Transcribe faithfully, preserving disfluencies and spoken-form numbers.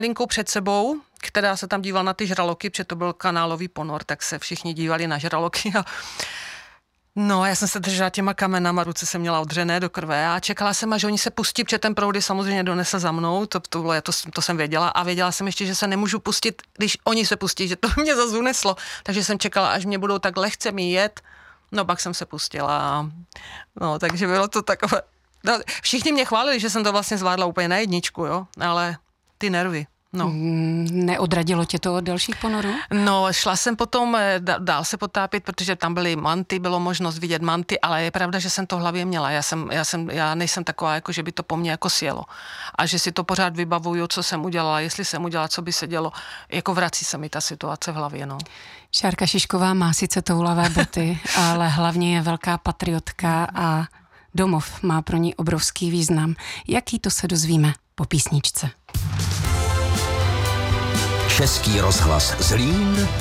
linkou před sebou, která se tam dívala na ty žraloky, protože to byl kanálový ponor, tak se všichni dívali na žraloky a no, já jsem se držela těma kamenama, ruce jsem měla odřené do krve a čekala jsem, až oni se pustí, protože ten proudy samozřejmě donesl za mnou, to, to, bylo, to, to jsem věděla a věděla jsem ještě, že se nemůžu pustit, když oni se pustí, že to mě zase uneslo, takže jsem čekala, až mě budou tak lehce mi jet, no pak jsem se pustila, no takže bylo to takové, no, všichni mě chválili, že jsem to vlastně zvládla úplně na jedničku, jo, ale ty nervy. No. Neodradilo tě to od dalších ponorů? No, šla jsem potom dál se potápět, protože tam byly manty, bylo možnost vidět manty, ale je pravda, že jsem to v hlavě měla. Já, jsem, já, jsem, já nejsem taková, jako že by to po mně jako sjelo. A že si to pořád vybavuju, co jsem udělala, jestli jsem udělala, co by se dělo. Jako vrací se mi ta situace v hlavě, no. Šárka Šišková má sice toulavé boty, ale hlavně je velká patriotka a domov má pro ní obrovský význam. Jaký, to se dozvíme po písničce. Český rozhlas Zlín.